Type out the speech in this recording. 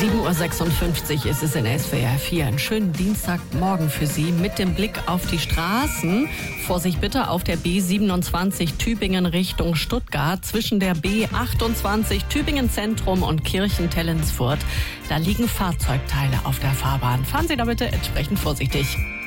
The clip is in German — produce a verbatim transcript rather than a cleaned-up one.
sieben Uhr sechsundfünfzig ist es in S W R vier. Einen schönen Dienstagmorgen für Sie mit dem Blick auf die Straßen. Vorsicht bitte auf der B siebenundzwanzig Tübingen Richtung Stuttgart zwischen der B achtundzwanzig Tübingen Zentrum und Kirchentellensfurt. Da liegen Fahrzeugteile auf der Fahrbahn. Fahren Sie da bitte entsprechend vorsichtig.